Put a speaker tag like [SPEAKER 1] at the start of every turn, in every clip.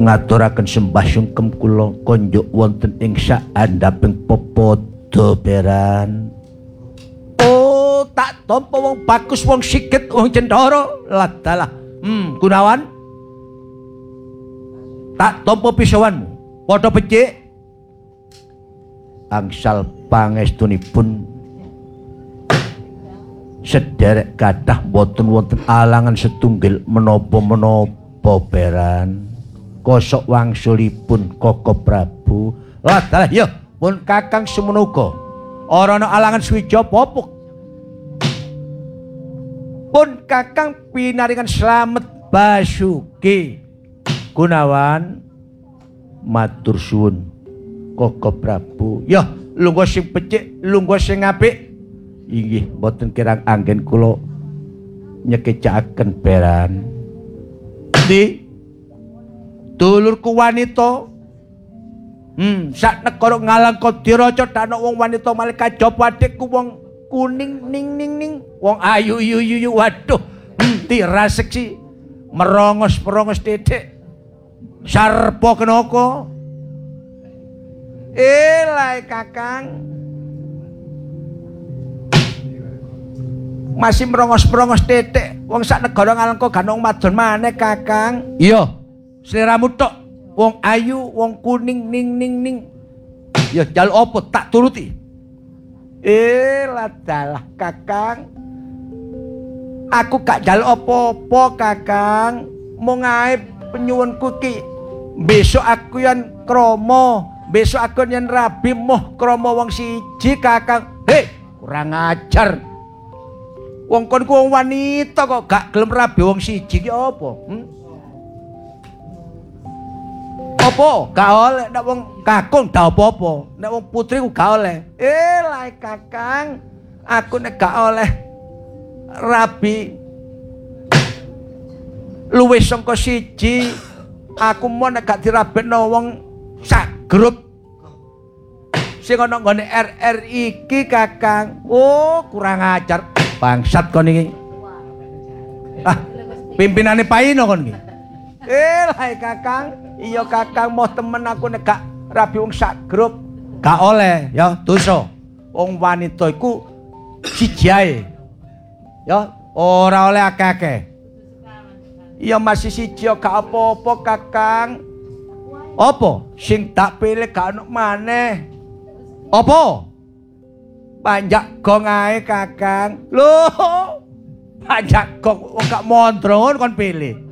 [SPEAKER 1] ngaturaken sembah sungkem kula konjuk wonten ing saandhaping pepodo Beran. Oh, tak tampa wong bagus, wong sigit, wong cendhara. Ladalah. Gunawan. Tak tampa pisawanmu. Padha becik. Angsal pangestunipun sederek kathah boten wonten alangan setunggal menapa-menapa Beran. Kosok wangsulipun Koko Prabu. Ladalah ya pun Kakang semenuga. Ora ana alangan swija apa-apa. Pun Kakang pinaringan slamet Basuki. Gunawan matur suwun Koko Prabu. Ya lungguh sing becik, lungguh sing apik. Inggih boten kirang anggen kula nyekecakaken Beran. Di dulurku wanita. Sak negara Ngalangka diraja dak ana wong wanita malih kajaba adikku wong kuning ning wong ayu yu waduh. Tiraseksi merongos-merongos titik. Sarpa kenaka. Lae Kakang. Masih merongos-merongos titik. Wong sak negara Ngalangka gak ono madon maneh Kakang. Iya, sliramu tok. Wong ayu, wong kuning ning. Ya jaluk apa tak turuti. Ladalah Kakang. Aku gak jaluk apa-apa Kakang. Mung ae penyuwunku ki besok aku yen krama, besok aku yen rabi moh krama wong siji Kakang. Kurang ajar. Wong kon ku wong wanita kok gak gelem rabi wong siji ki apa? Apa? Gak oleh nek wong kakung dak apa-apa. Nek wong putri ku gak oleh. Lae Kakang, aku nek gak oleh rabi luwih saka siji, aku mau nek gak dirabekno wong sak grup sing ana nggone RRI iki Kakang. Oh, kurang ajar. Bangsat kon iki. Pimpinane Paino kon iki. Lae Kakang. Iya Kakang, mau temen aku nek gak rabi wong sak grup gak oleh ya dosa. Wong wanita iku siji ae. Ya, ora oleh akeh-akeh. Iya masih siji gak apa-apa Kakang. Apa? Sing tak pilih gak ono maneh. Apa? Panjak gong ae Kakang. Loh. Panjak gong gak mondro kon pilih.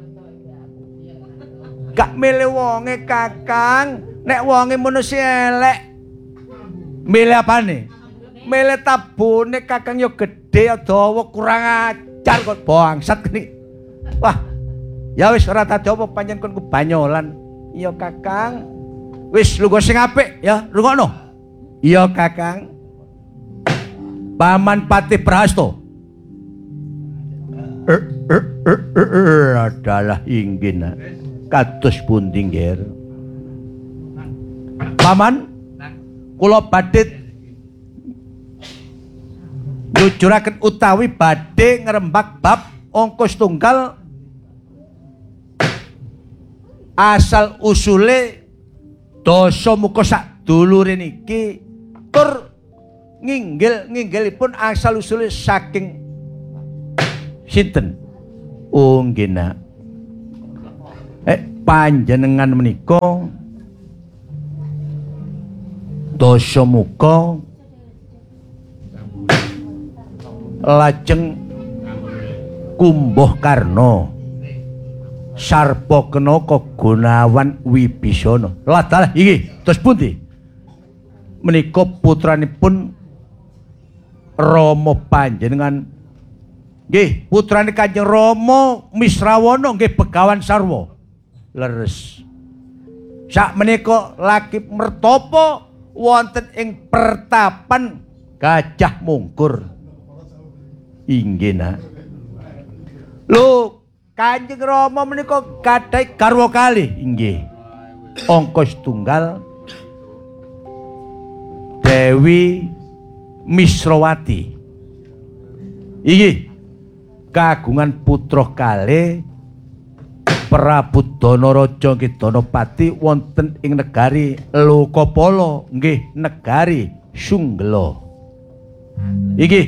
[SPEAKER 1] Gak milih wonge Kakang. Nek wonge manusia elek. Milih apane? Milih tabune Kakang yo gede ya dawa, kurang ajar kok bangsat kene. Wah. Ya wis ora dadi apa pancen kon kebanyolan. Iya Kakang. Wis lungguh sing apik ya, rungokno. Iya Kakang. Paman Patih Prahasto. Adalah inggih. Kados pundi nggih? Paman, kula badhe njujuraken utawi badhe ngrembak bab angka setunggal asal usule Dasamuka sak dulure niki tur nginggilipun asal usule saking sinten? Oh nggih nak. Panjenengan menika Dasamuka lajeng Kumbuh Karna Sarpa Kenaka Gunawan Wibisana. Ladalah iki terus pundi? Menika putranipun Rama panjenengan nggih putrane Kanjeng Rama Misrawana nggih Begawan Sarwa. Leres. Sak menika laki mertapa wonten ing pertapan Gajah Mungkur. Inggih nak. Lho, Kanjeng Rama menika gadhahi garwa kalih. Inggih. Angka setunggal Dewi Misrawati. Inggih. Kagungan putra kalih Prabu Danaraja nggih Danapati wonten ing negari Lokapala nggih negari Sunggela. Iki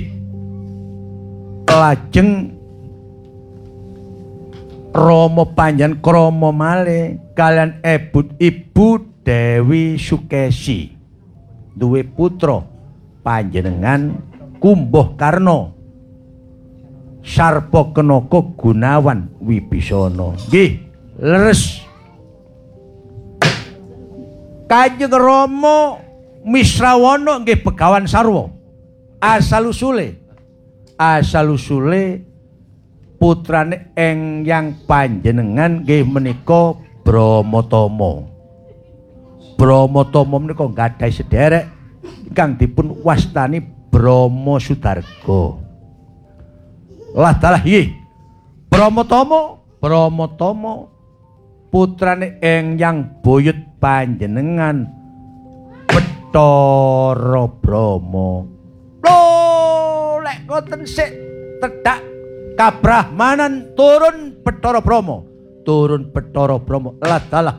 [SPEAKER 1] lajeng Rama panjenengan krama malih kalian ibu Dewi Sukesi duwe putra panjenengan Kumbuh Karna Sarpakenaka Gunawan Wibisana. Nggih, leres. Kanjeng Rama Misrawana nggih Begawan Sarwa. Asal usule putrane Engyang panjenengan nggih menika Bramatama. Bramatama menika gadhahi sedherek ingkang dipun wastani Brahma Sudarga. Lah dalah nggih. Bramatama putrane Engyang Boyut panjenengan Bathara Brahma. Lho, lek ngoten sik tedhak kabrahmanan turun Bathara Brahma. Lah dalah.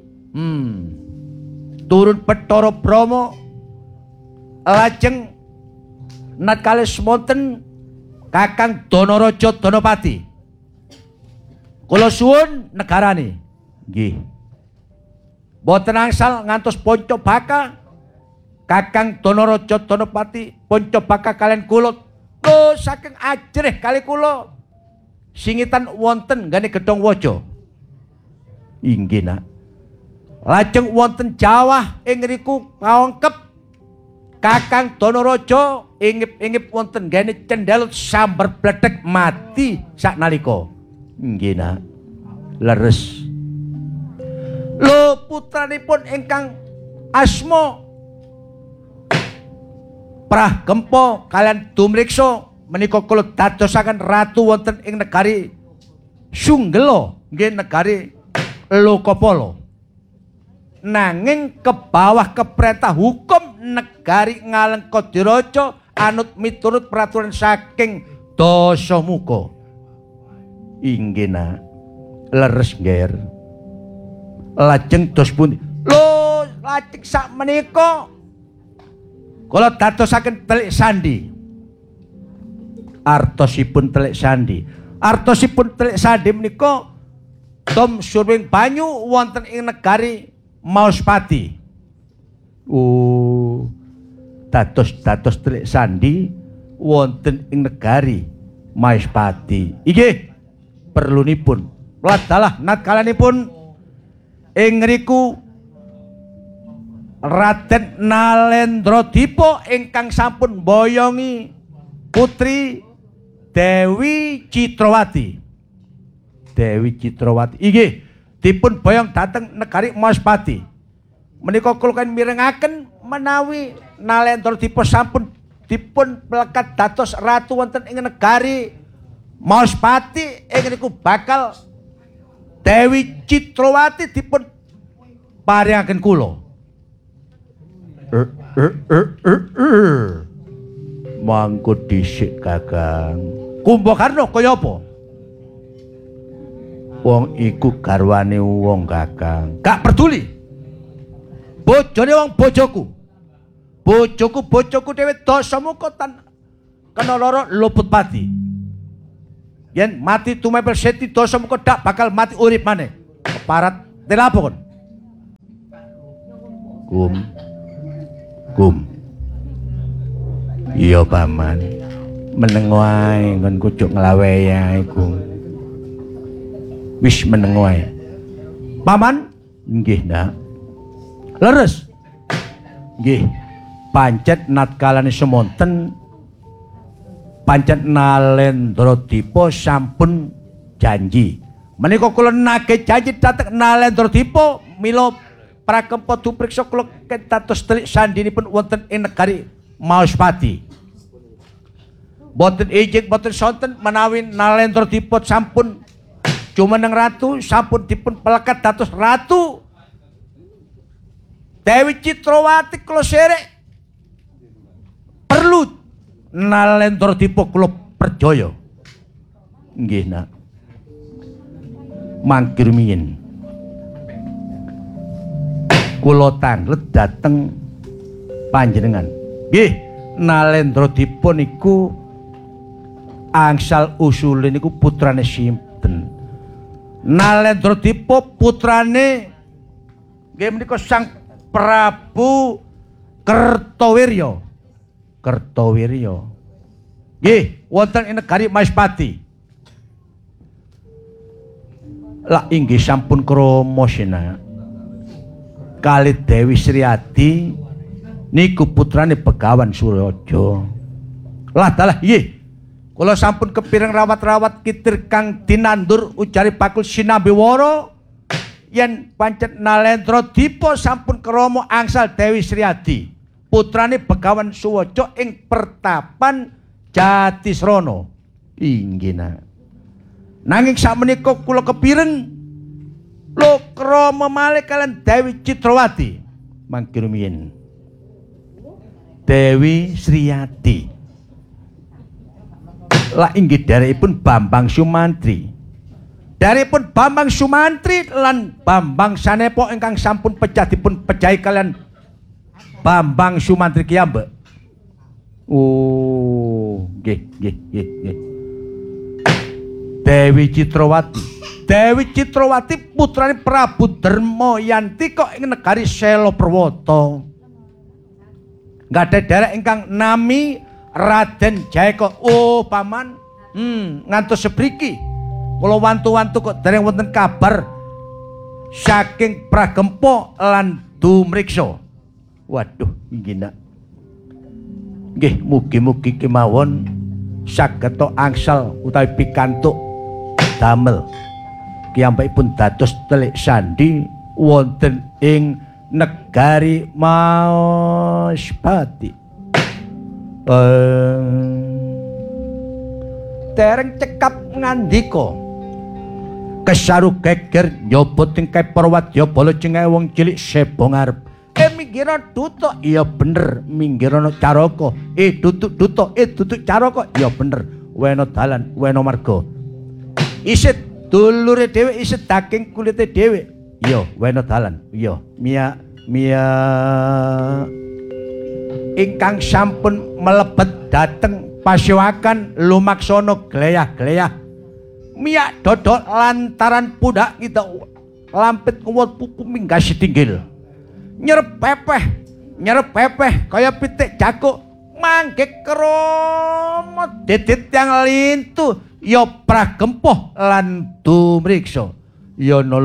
[SPEAKER 1] Turun Bathara Brahma lajeng natkala semonten Kakang Danaraja Danapati. Kula suwun negarane. Nggih. Mboten angsal ngantos Pancabaka Kakang Danaraja Danapati Pancabaka kalian kula. Lho saking ajrih kali kula singitan wonten nggane Gedhong Waja. Inggih nak. Lajeng wonten Jawah ing riku kawengkep Kakang Danaraja ingip-ingip wonten nggane Cendelut sambar bledhek mati saknalika. Nggih nak. Leres. Lho putranipun ingkang asma Pragempa kalian Dumriksa menika kula dadosaken ratu wonten ing negari Sunggela nggih negari Lokapala. Nanging kebawah keperintah hukum negari Ngalengkadiraja anut miturut peraturan saking Dasamuka. Inggih nak. Leres nggih. Lajeng dos pundi? Lho, lajeng sak menika kula dadosaken telik sandi. Artosipun telik sandi. Artosipun telik sandi menika Tom surwing banyu wonten ing negari Maospati. Dados telik sandi wonten ing negari Maospati. Inggih, perlunipun. Ladalah natkalanipun ing ngriku Raden Nalendra-Dipa ingkang sampun mboyongi putri Dewi Citrawati. Inggih, dipun boyong dhateng negari Maospati. Menika kula mirengaken menawi Nalendra-Dipa sampun dipun plekat dados ratu wonten ing negari Maospati ing niku bakal Dewi Citrawati dipun paringaken kula. Mangko dhisik Kakang. Kumbuh Karna kaya apa? Wong iku garwane wong Kakang. Gak peduli. Bojone wong bojoku. Bojoku dhewe Dasamuka tan kena lara luput pati. Yen mati tumepel Seti Dasamuka dak bakal mati urip maneh. Keparat telapo kon. Kum. Iya paman. Meneng wae ngon kucuk nglawehi ae Kum. Wis meneng wae. Paman? Nggih, Nak. Leres. Nggih. Pancet natkalane semonten pancet Nalendra-Dipa sampun janji. Menika kula nagih janji dhateng Nalendra-Dipa mila Pragempa Dumriksa kula dados telik sandinipun wonten ing negari Maospati. Boten ijik boten sonten menawi Nalendra-Dipa sampun jumeneng ratu, sampun dipun pelekat dados ratu. Dewi Citrawati kula serek perlu Nalendra-Dipa kula perjaya. Nggih, Nak. mangkir rumiyin kula tanglet dhateng panjenengan. Nggih, Nalendra Dipa niku angsal usule niku putrane sinten? Nalendra Dipa putrane nggih menika Sang Prabu Kertawirya. Kertawirya. Nggih, wonten ing negari Maespati. Lah inggih sampun krama sina. Kali Dewi Sriadi niku putrane Begawan Suryaja. Lah dalah nggih. Kula sampun kepireng rawat-rawat kitir kang dinandur ujari bakul sinambiwara yen pancen Nalendra Dipa sampun krama angsal Dewi Sriadi. Putrane Begawan Suryaja ing pertapan Jatisrana. Inggih nak. Nanging sakmenika kula kepireng lho krama malih kalian Dewi Citrawati. Mangke rumiyin. Dewi Sriadi. Lah inggih dherekipun Bambang Sumantri. Dherekipun Bambang Sumantri lan Bambang Sanepa ingkang sampun pecah dipun pejahi kalian Bambang Sumantri kiyambak. Oh, nggih. Dewi Citrawati. Dewi Citrawati putrane Prabu Darmayanti kok ing negari Selaperwata. Nggada derek ingkang nami Raden Jayaka. Oh, paman. Ngantos sebriki kula wantu-wantu kok dereng wonten kabar saking Pragempa lan Dumriksa. Waduh, inggih nak. Nggih, mugi-mugi kemawon saged angsal utawi pikantuk damel kiyambakipun dados telik sandi wonten ing negari Maespati. Dereng cekap ngandika kesaru geger nyobot ing Parwadya bala cengeng wong cilik sebo ngarep. Minggirana Duta, iya bener. Minggirana Caraka, dutuk Duta, dutuk Caraka, iya bener. Wena dalan, wena marga. Isit dulure dhewe, isit daging kulite dhewe. Iya, wena dalan. Iya, Mia ingkang sampun melebet dhateng pasewakan lumaksana gleyah-gleyah. Mia dodol lantaran pundak kita lampit kuwat pupu minggah sitinggil. Nyerep pepeh kaya pitik jakuk mangke krama didit yang lintu ya Pragempa lan Dumriksa ya